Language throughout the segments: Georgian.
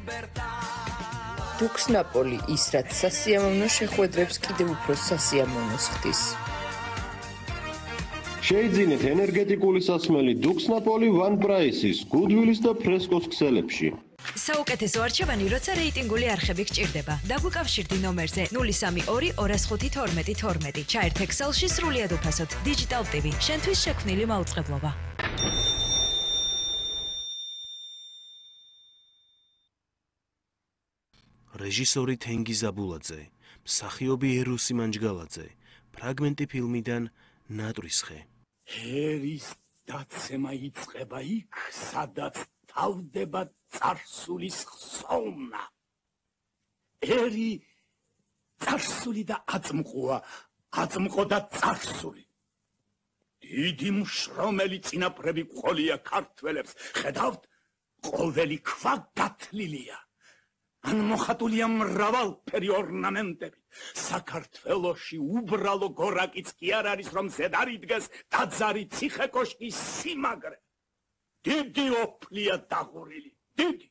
დუქსნაპოლი ის რაც სასიამოვნო შეხვედრებს კიდევ უფრო სასიამოვნოს ხდის. შეიძინეთ ენერგეტიკული სასმელი დუქსნაპოლი ვან პრაისის, გუდვილის და ფრესკოს ქსელებში. საუკეთესო არჩევანი, როცა რეიტინგული არხები გჭირდება. დაგვიკავშირდი ნომერზე 032 205 12 12. ჩაერთ ექსელში სრულიად უფასოდ. Digital TV, შენთვის შექმნილი მაუწყებლობა. რეჟისორი თენგიზ აბულაძე, მსახიობი ეროსი მანჯგალაძე, ფრაგმენტი ფილმიდან ნატრის ხე. ერის დაცემა იწყება იქ, სადაც თავდება წარსულის ხსოვნა. ერი წარსული და აწმყოა, აწმყო და წარსული. დიდი მშრომელი წინაპრები ყოლია ქართველებს, ხედავთ, ყოველი ქვა გათლილია. ან მოხატულია მრავალფერი ორნამენტებით. საქართველოში უბრალო გორაკიც კი არ არის, რომ ზედარიდგეს ტაძარი, ციხე, კოშკი, სიმაგრე. დიდი ოფლია დაღურილი, დიდი.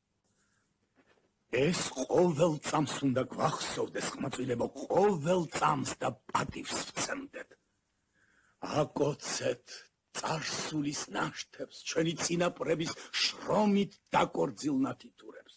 ეს ყოველ წამს უნდა გვახსოვდეს, ხმაწვილებო, ყოველ წამს და პატივს ვცემდეთ. აკოცეთ წარსულის ნაშთებს, ჩვენი წინაპრების შრომით დაკორძილ ნათითურებს.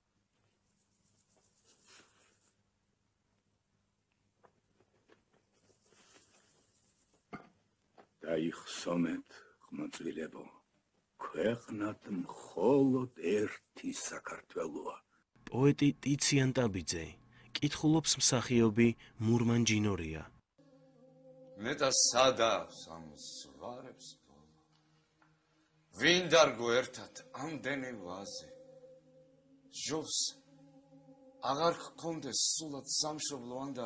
დაიხსომეთ, ხმაწვილებო, ქვეყნად მხოლოდ ერთი საქართველოა. პოეტი ტიციან ტაბიძე, კითხულობს მსახიობი მურმან ჯინორია. მე და სადავს ამ ზვარებს ბოლო. ვინ დარგო ერთად ამდენი ვაზე. ჟოვს აღარ გქონდეს სულად სამშობლო ანდა.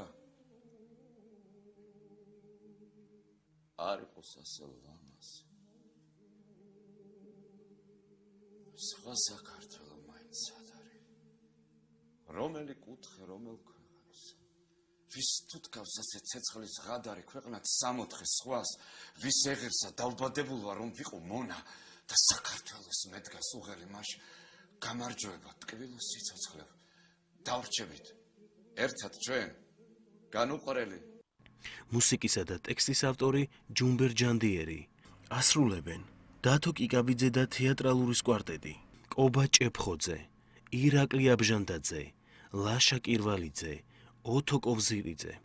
არ იყოს ასე ლამაზი. სხვა საქართველო მაინც სად არის? რომელი კუთხე, რომელ ქვეყანას? ვის თუთქავს ასე ცეცხლის ღადარი ქვეყნად 64 სხვას, ვის ეღირსა დავბადებულვა რომ ვიყო მონა და საქართველოს მედგას უღელი მაშ გამარჯვება ტკბილოს სიცოცხლებ. დავრჩებით ერთად ჩვენ განუყრელი. მუსიკისა და ტექსტის ავტორი ჯუმბერ ჯანდიერი. ასრულებენ დათო კიკაბიძე და თეატრალური კვარტეტი, კობა ჭეფხოძე, ირაკლი აბჟანდაძე, ლაშა კირვალიძე, ოთო კოვზირიძე.